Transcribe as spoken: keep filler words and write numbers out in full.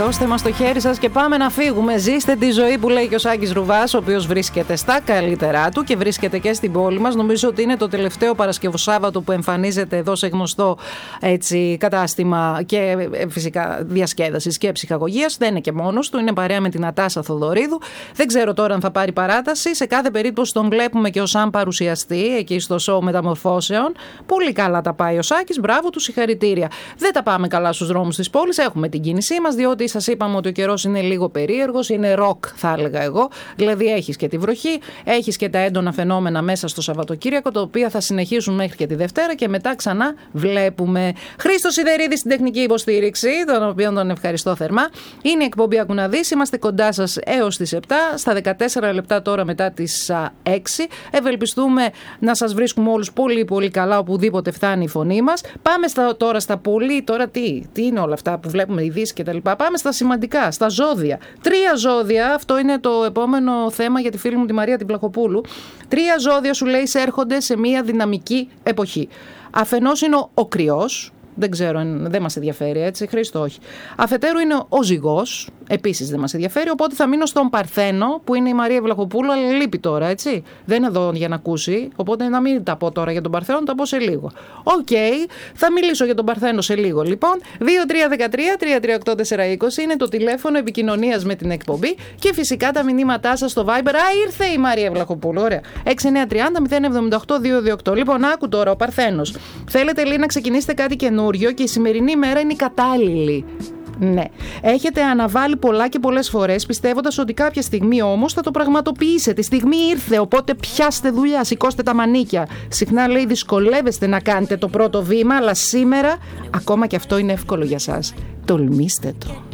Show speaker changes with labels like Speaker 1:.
Speaker 1: Δώστε μας το χέρι σας και πάμε να φύγουμε. Ζήστε τη ζωή που λέει και ο Σάκης Ρουβάς, ο οποίος βρίσκεται στα καλύτερά του και βρίσκεται και στην πόλη μας. Νομίζω ότι είναι το τελευταίο Παρασκευοσάββατο που εμφανίζεται εδώ σε γνωστό έτσι, κατάστημα και ε, φυσικά διασκέδασης και ψυχαγωγίας. Δεν είναι και μόνος του, είναι παρέα με την Νατάσα Θοδωρίδου. Δεν ξέρω τώρα αν θα πάρει παράταση. Σε κάθε περίπτωση τον βλέπουμε και ως αν παρουσιαστή εκεί στο σοου Μεταμορφώσεων. Πολύ καλά τα πάει ο Σάκης, μπράβο του, συγχαρητήρια. Δεν τα πάμε καλά στους δρόμους της πόλης. Έχουμε την κίνησή μας, διότι σας είπαμε ότι ο καιρός είναι λίγο περίεργος, είναι ροκ θα έλεγα εγώ. Δηλαδή έχεις και τη βροχή, έχεις και τα έντονα φαινόμενα μέσα στο Σαββατοκύριακο, τα οποία θα συνεχίσουν μέχρι και τη Δευτέρα και μετά ξανά βλέπουμε. Χρήστο Σιδερίδη στην τεχνική υποστήριξη, τον οποίο τον ευχαριστώ θερμά. Είναι η εκπομπή Άκου να δεις. Είμαστε κοντά σας έως τις επτά, στα δεκατέσσερα λεπτά τώρα μετά τις έξι. Ευελπιστούμε να σας βρίσκουμε όλους πολύ πολύ καλά οπουδήποτε φτάνει η φωνή μας. Πάμε στα, τώρα στα πολύ, τώρα τι, τι είναι όλα αυτά που βλέπουμε, ειδήσεις και τα λοιπά. Πάμε στα σημαντικά, στα ζώδια. Τρία ζώδια, αυτό είναι το επόμενο θέμα για τη φίλη μου τη Μαρία την Πλαχοπούλου. Τρία ζώδια σου λέει έρχονται σε μια δυναμική εποχή. Αφενός είναι ο, ο Κρυός. Δεν ξέρω, δεν μας ενδιαφέρει έτσι, Χρήστο, όχι. Αφετέρου είναι ο Ζυγός, επίσης δεν μας ενδιαφέρει, οπότε θα μείνω στον Παρθένο, που είναι η Μαρία Βλαχοπούλου, αλλά λείπει τώρα, έτσι. Δεν είναι εδώ για να ακούσει, οπότε να μην τα πω τώρα για τον Παρθένο, τα πω σε λίγο. Οκ, okay, θα μιλήσω για τον Παρθένο σε λίγο, λοιπόν. δύο τρία ένα τρία τρία τρία οκτώ τέσσερα είκοσι είναι το τηλέφωνο επικοινωνίας με την εκπομπή και φυσικά τα μηνύματά σας στο Viber. Α, ήρθε η Μαρία Βλαχοπούλου, ωραία. έξι εννιά τρία μηδέν μηδέν εβδομήντα οκτώ διακόσια είκοσι οκτώ. Λοιπόν, άκου τώρα, ο Παρθένος. Θέλετε λέει να ξεκινήσετε κάτι καινούριο και η σημερινή μέρα είναι η κατάλληλη. Ναι. Έχετε αναβάλει πολλά και πολλές φορές, πιστεύοντας ότι κάποια στιγμή όμως θα το πραγματοποιήσετε. Η στιγμή ήρθε, οπότε πιάστε δουλειά, σηκώστε τα μανίκια. Συχνά λέει δυσκολεύεστε να κάνετε το πρώτο βήμα, αλλά σήμερα ακόμα και αυτό είναι εύκολο για σας. Τολμήστε το.